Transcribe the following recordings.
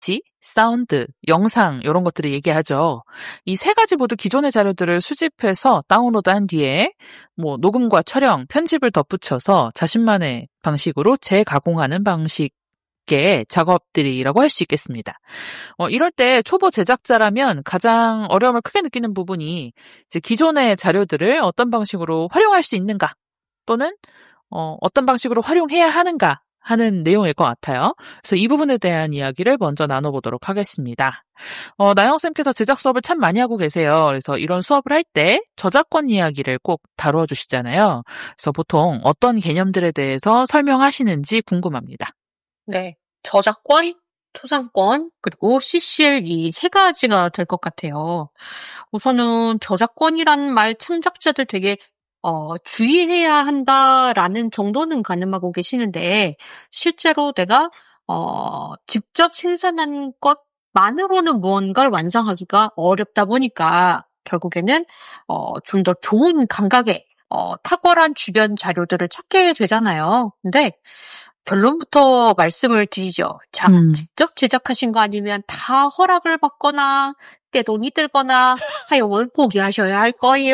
이미지, 사운드, 영상 이런 것들을 얘기하죠. 이 세 가지 모두 기존의 자료들을 수집해서 다운로드한 뒤에 뭐 녹음과 촬영, 편집을 덧붙여서 자신만의 방식으로 재가공하는 방식의 작업들이라고 할 수 있겠습니다. 이럴 때 초보 제작자라면 가장 어려움을 크게 느끼는 부분이 이제 기존의 자료들을 어떤 방식으로 활용할 수 있는가 또는 어떤 방식으로 활용해야 하는가 하는 내용일 것 같아요. 그래서 이 부분에 대한 이야기를 먼저 나눠보도록 하겠습니다. 나영쌤께서 제작 수업을 참 많이 하고 계세요. 그래서 이런 수업을 할 때 저작권 이야기를 꼭 다뤄주시잖아요. 그래서 보통 어떤 개념들에 대해서 설명하시는지 궁금합니다. 네, 저작권, 초상권, 그리고 CCL 이 세 가지가 될 것 같아요. 우선은 저작권이란 말 창작자들 되게 주의해야 한다라는 정도는 가늠하고 계시는데 실제로 내가 직접 생산한 것만으로는 무언가를 완성하기가 어렵다 보니까 결국에는 좀 더 좋은 감각의 탁월한 주변 자료들을 찾게 되잖아요. 근데 결론부터 말씀을 드리죠. 자, 직접 제작하신 거 아니면 다 허락을 받거나 떼돈이 들거나 사용을 포기하셔야 할 거예요.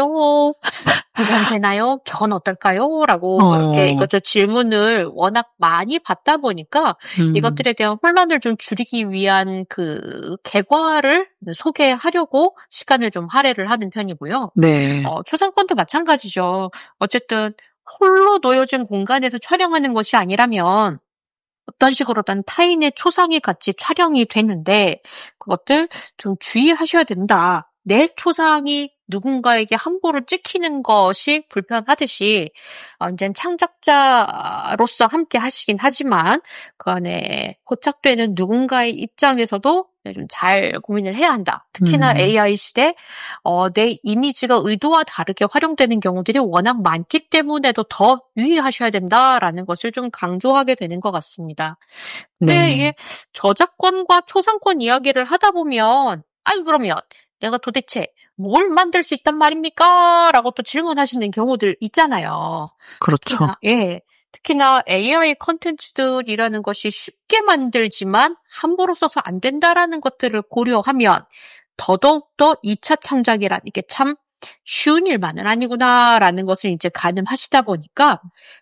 이건 되나요? 저건 어떨까요? 라고 이렇게 이것저 질문을 워낙 많이 받다 보니까 이것들에 대한 혼란을 좀 줄이기 위한 그 개괄을 소개하려고 시간을 좀 할애를 하는 편이고요. 네. 초상권도 마찬가지죠. 어쨌든 홀로 놓여진 공간에서 촬영하는 것이 아니라면 어떤 식으로든 타인의 초상이 같이 촬영이 되는데 그것들 좀 주의하셔야 된다. 내 초상이 누군가에게 함부로 찍히는 것이 불편하듯이 이제 창작자로서 함께 하시긴 하지만 그 안에 고착되는 누군가의 입장에서도 좀 잘 고민을 해야 한다. 특히나 AI 시대 내 이미지가 의도와 다르게 활용되는 경우들이 워낙 많기 때문에도 더 유의하셔야 된다라는 것을 좀 강조하게 되는 것 같습니다. 근데 이게 저작권과 초상권 이야기를 하다 보면 그러면 내가 도대체 뭘 만들 수 있단 말입니까? 라고 또 질문하시는 경우들 있잖아요. 그렇죠. 특히나 AI 컨텐츠들이라는 것이 쉽게 만들지만 함부로 써서 안 된다라는 것들을 고려하면 더더욱더 2차 창작이란 이게 참 쉬운 일만은 아니구나라는 것을 이제 가늠하시다 보니까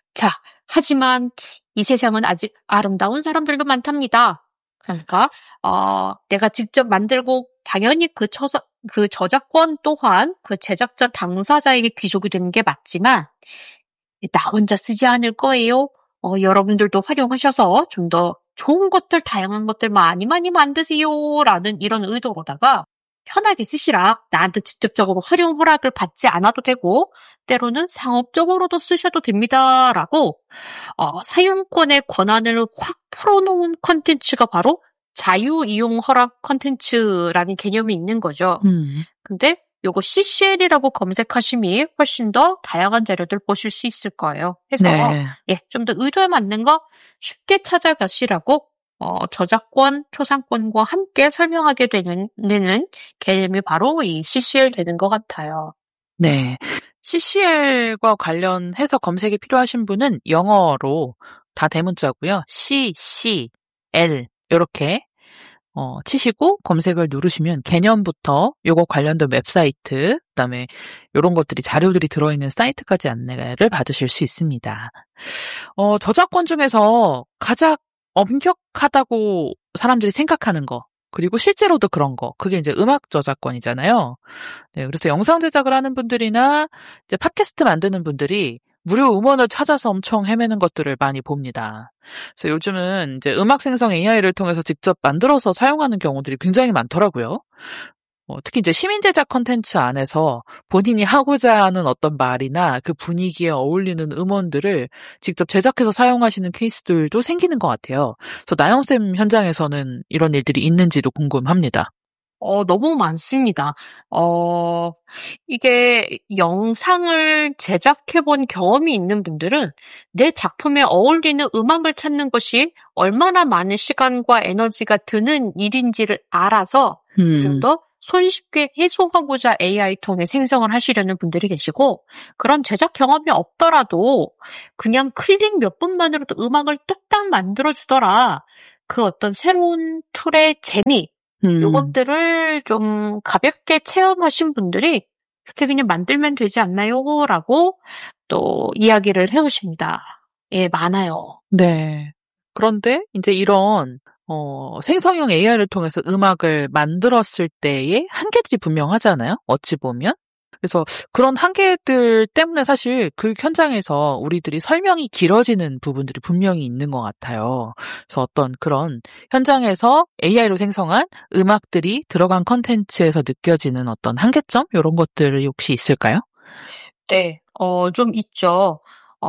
하지만 이 세상은 아직 아름다운 사람들도 많답니다. 그러니까 내가 직접 만들고 당연히 그 저작권 또한 그 제작자 당사자에게 귀속이 되는 게 맞지만 나 혼자 쓰지 않을 거예요. 여러분들도 활용하셔서 좀 더 좋은 것들, 다양한 것들 많이 만드세요. 라는 이런 의도로다가 편하게 쓰시라. 나한테 직접적으로 활용 허락을 받지 않아도 되고 때로는 상업적으로도 쓰셔도 됩니다. 라고 사용권의 권한을 확 풀어놓은 컨텐츠가 바로 자유이용 허락 컨텐츠라는 개념이 있는 거죠. 근데 요거 CCL이라고 검색하시면 훨씬 더 다양한 자료들 보실 수 있을 거예요. 그래서 좀 더 의도에 맞는 거 쉽게 찾아가시라고 저작권, 초상권과 함께 설명하게 되는 개념이 바로 이 CCL 되는 것 같아요. 네. CCL과 관련해서 검색이 필요하신 분은 영어로 다 대문자고요. CCL 이렇게 치시고 검색을 누르시면 개념부터 요거 관련된 웹사이트, 그다음에 요런 것들이 자료들이 들어있는 사이트까지 안내를 받으실 수 있습니다. 저작권 중에서 가장 엄격하다고 사람들이 생각하는 거, 그리고 실제로도 그런 거, 그게 이제 음악 저작권이잖아요. 네, 그래서 영상 제작을 하는 분들이나 이제 팟캐스트 만드는 분들이 무료 음원을 찾아서 엄청 헤매는 것들을 많이 봅니다. 그래서 요즘은 이제 음악 생성 AI를 통해서 직접 만들어서 사용하는 경우들이 굉장히 많더라고요. 특히 이제 시민 제작 컨텐츠 안에서 본인이 하고자 하는 어떤 말이나 그 분위기에 어울리는 음원들을 직접 제작해서 사용하시는 케이스들도 생기는 것 같아요. 그래서 나영쌤 현장에서는 이런 일들이 있는지도 궁금합니다. 너무 많습니다. 이게 영상을 제작해본 경험이 있는 분들은 내 작품에 어울리는 음악을 찾는 것이 얼마나 많은 시간과 에너지가 드는 일인지를 알아서 좀 더 손쉽게 해소하고자 AI 통해 생성을 하시려는 분들이 계시고 그런 제작 경험이 없더라도 그냥 클릭 몇 분만으로도 음악을 뚝딱 만들어주더라. 그 어떤 새로운 툴의 재미, 요것들을 좀 가볍게 체험하신 분들이 그렇게 그냥 만들면 되지 않나요? 라고 또 이야기를 해오십니다. 예, 많아요. 네. 그런데 이제 이런 생성형 AI를 통해서 음악을 만들었을 때의 한계들이 분명하잖아요. 어찌 보면. 그래서 그런 한계들 때문에 사실 그 현장에서 우리들이 설명이 길어지는 부분들이 분명히 있는 것 같아요. 그래서 어떤 그런 현장에서 AI로 생성한 음악들이 들어간 컨텐츠에서 느껴지는 어떤 한계점? 이런 것들이 혹시 있을까요? 네, 좀 있죠.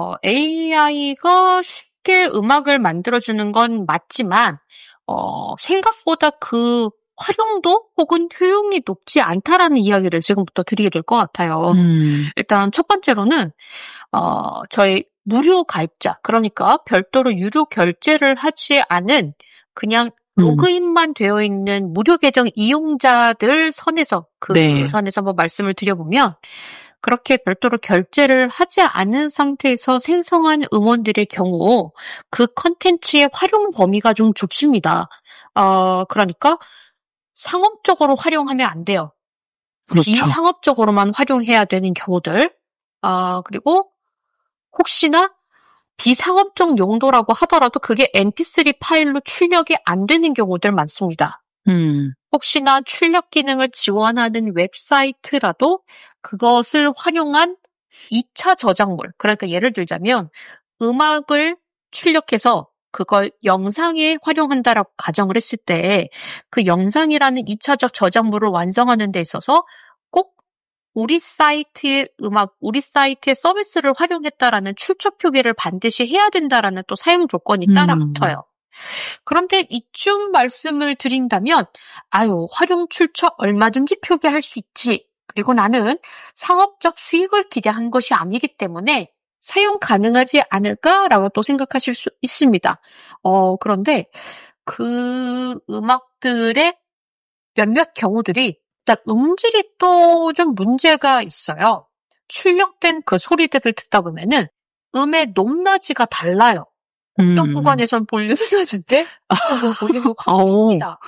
AI가 쉽게 음악을 만들어주는 건 맞지만, 생각보다 그 활용도 혹은 효용이 높지 않다라는 이야기를 지금부터 드리게 될 것 같아요. 일단 첫 번째로는, 저희 무료 가입자, 그러니까 별도로 유료 결제를 하지 않은 그냥 로그인만 되어 있는 무료 계정 이용자들 선에서, 네. 선에서 한번 말씀을 드려보면, 그렇게 별도로 결제를 하지 않은 상태에서 생성한 음원들의 경우 그 컨텐츠의 활용 범위가 좀 좁습니다. 그러니까 상업적으로 활용하면 안 돼요. 그렇죠. 비상업적으로만 활용해야 되는 경우들. 그리고 혹시나 비상업적 용도라고 하더라도 그게 mp3 파일로 출력이 안 되는 경우들 많습니다. 혹시나 출력 기능을 지원하는 웹사이트라도 그것을 활용한 2차 저작물, 그러니까 예를 들자면 음악을 출력해서 그걸 영상에 활용한다라고 가정을 했을 때 그 영상이라는 2차적 저작물을 완성하는 데 있어서 꼭 우리 사이트의 음악, 우리 사이트의 서비스를 활용했다라는 출처 표기를 반드시 해야 된다라는 또 사용 조건이 따라 붙어요. 그런데 이쯤 말씀을 드린다면, 활용 출처 얼마든지 표기할 수 있지. 그리고 나는 상업적 수익을 기대한 것이 아니기 때문에 사용 가능하지 않을까라고 또 생각하실 수 있습니다. 그런데 그 음악들의 몇몇 경우들이 일단 음질이 또 좀 문제가 있어요. 출력된 그 소리들을 듣다 보면은 음의 높낮이가 달라요. 어떤 구간에선 볼륨이 낮은데 볼륨이 확 큽니다.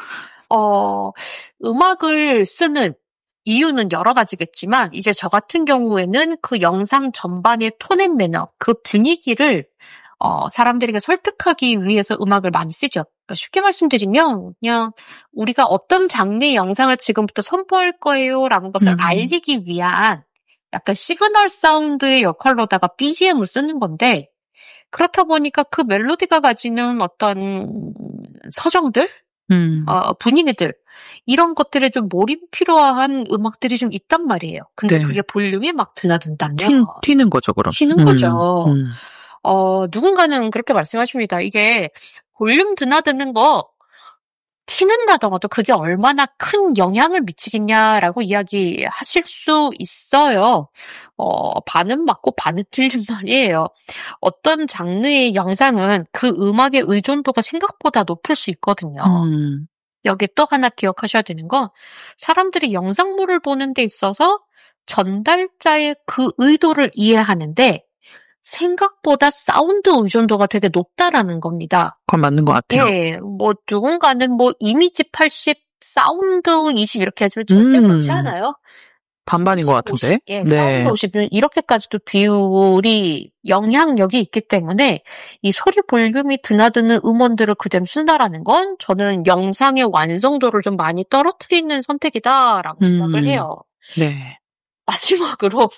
음악을 쓰는 이유는 여러 가지겠지만 이제 저 같은 경우에는 그 영상 전반의 톤 앤 매너, 그 분위기를 사람들에게 설득하기 위해서 음악을 많이 쓰죠. 그러니까 쉽게 말씀드리면 그냥 우리가 어떤 장르의 영상을 지금부터 선보일 거예요라는 것을 알리기 위한 약간 시그널 사운드의 역할로다가 BGM을 쓰는 건데 그렇다 보니까 그 멜로디가 가지는 어떤 서정들, 분위기들 이런 것들에 좀 몰입이 필요한 음악들이 좀 있단 말이에요. 근데 네. 그게 볼륨이 막 드나든다면 튀는 거죠, 그럼. 튀는 거죠. 누군가는 그렇게 말씀하십니다. 이게 볼륨 드나드는 거 티는다더라도 그게 얼마나 큰 영향을 미치겠냐라고 이야기하실 수 있어요. 반은 맞고 반은 틀린 말이에요. 어떤 장르의 영상은 그 음악의 의존도가 생각보다 높을 수 있거든요. 여기 또 하나 기억하셔야 되는 건 사람들이 영상물을 보는 데 있어서 전달자의 그 의도를 이해하는데 생각보다 사운드 의존도가 되게 높다라는 겁니다. 그건 맞는 것 같아요. 예, 누군가는 이미지 80, 사운드 20 이렇게 하지만 절대 그렇지 않아요. 반반인 것 같은데. 50, 예, 사운드 50, 이렇게까지도 비율이 영향력이 있기 때문에 이 소리 볼륨이 드나드는 음원들을 그대로 쓴다라는 건 저는 영상의 완성도를 좀 많이 떨어뜨리는 선택이다라고 생각을 해요. 네. 마지막으로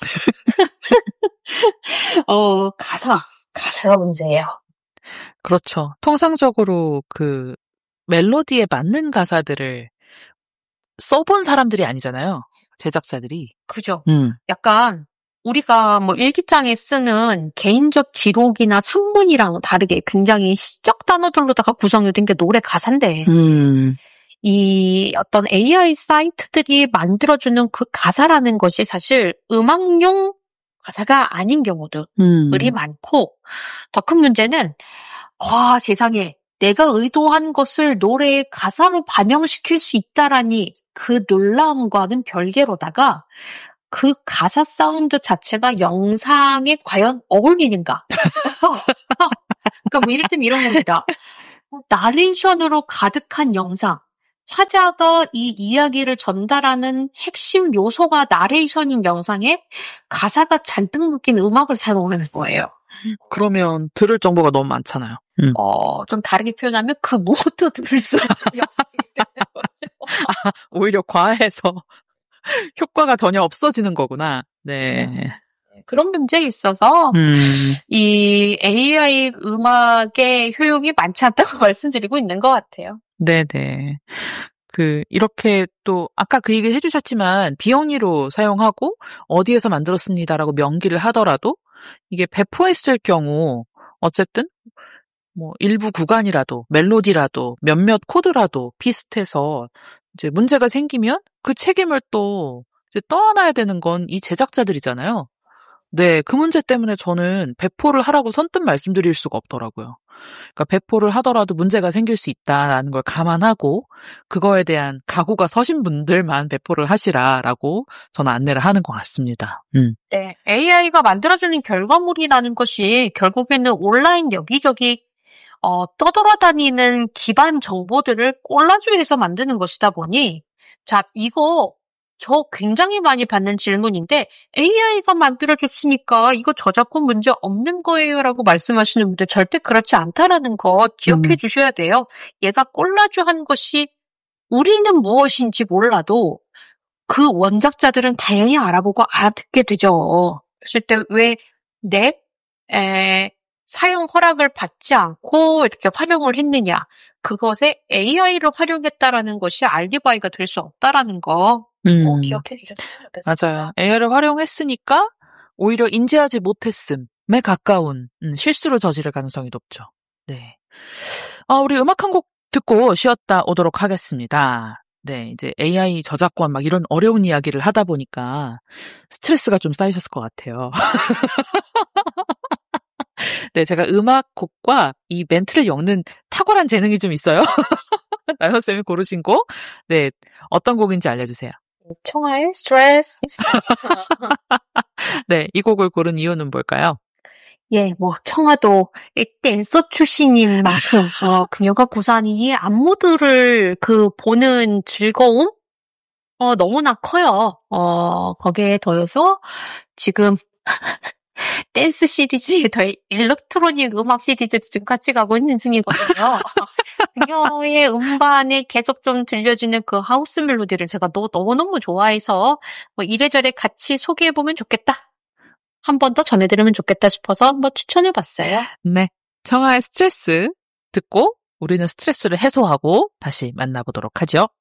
가사가 문제예요. 그렇죠. 통상적으로 그 멜로디에 맞는 가사들을 써본 사람들이 아니잖아요. 제작자들이. 그죠. 약간 우리가 일기장에 쓰는 개인적 기록이나 산문이랑 다르게 굉장히 시적 단어들로다가 구성이 된 게 노래 가사인데 이 어떤 AI 사이트들이 만들어주는 그 가사라는 것이 사실 음악용 가사가 아닌 경우들이 많고 더 큰 문제는 세상에 내가 의도한 것을 노래의 가사로 반영시킬 수 있다라니 그 놀라움과는 별개로다가 그 가사 사운드 자체가 영상에 과연 어울리는가. 그러니까 이를테면 이런 겁니다. 나레이션으로 가득한 영상. 화자가 이 이야기를 전달하는 핵심 요소가 나레이션인 영상에 가사가 잔뜩 묶인 음악을 사용하는 거예요. 그러면 들을 정보가 너무 많잖아요. 좀 다르게 표현하면 그 무엇도 들을 수 없는 영상이 되는 거죠. 오히려 과해서 효과가 전혀 없어지는 거구나. 네. 그런 문제에 있어서 이 AI 음악의 효용이 많지 않다고 말씀드리고 있는 것 같아요. 네네. 이렇게 또, 아까 그 얘기 해주셨지만, 비영리로 사용하고, 어디에서 만들었습니다라고 명기를 하더라도, 이게 배포했을 경우, 어쨌든, 일부 구간이라도, 멜로디라도, 몇몇 코드라도 비슷해서, 이제 문제가 생기면 그 책임을 또, 이제 떠안아야 되는 건 이 제작자들이잖아요. 네, 그 문제 때문에 저는 배포를 하라고 선뜻 말씀드릴 수가 없더라고요. 그러니까 배포를 하더라도 문제가 생길 수 있다라는 걸 감안하고 그거에 대한 각오가 서신 분들만 배포를 하시라라고 저는 안내를 하는 것 같습니다. 네, AI가 만들어주는 결과물이라는 것이 결국에는 온라인 여기저기 떠돌아다니는 기반 정보들을 콜라주해서 만드는 것이다 보니 자, 이거 저 굉장히 많이 받는 질문인데 AI가 만들어줬으니까 이거 저작권 문제 없는 거예요 라고 말씀하시는 분들 절대 그렇지 않다라는 거 기억해 주셔야 돼요. 얘가 콜라주한 것이 우리는 무엇인지 몰라도 그 원작자들은 당연히 알아보고 알아듣게 되죠. 그랬을 때 왜 내 사용 허락을 받지 않고 이렇게 활용을 했느냐. 그것에 AI를 활용했다라는 것이 알리바이가 될 수 없다라는 거 기억해 주셨으면 좋겠습니다. 맞아요. AI를 활용했으니까 오히려 인지하지 못했음에 가까운 실수를 저지를 가능성이 높죠. 네. 우리 음악 한 곡 듣고 쉬었다 오도록 하겠습니다. 네, 이제 AI 저작권 막 이런 어려운 이야기를 하다 보니까 스트레스가 좀 쌓이셨을 것 같아요. 네, 제가 음악곡과 이 멘트를 엮는 탁월한 재능이 좀 있어요. 나연쌤이 고르신 곡. 네, 어떤 곡인지 알려주세요. 청하의 스트레스. 네, 이 곡을 고른 이유는 뭘까요? 예, 청아도 댄서 출신인 만큼, 그녀가 구사한 이 안무들을 보는 즐거움? 너무나 커요. 거기에 더해서 지금, 댄스 시리즈에 더해 일렉트로닉 음악 시리즈도 지금 같이 가고 있는 중이거든요. 그녀의 음반에 계속 좀 들려주는 그 하우스 멜로디를 제가 너무너무 좋아해서, 이래저래 같이 소개해보면 좋겠다. 한 번 더 전해드리면 좋겠다 싶어서 한번 추천해봤어요. 네. 청하의 스트레스 듣고 우리는 스트레스를 해소하고 다시 만나보도록 하죠.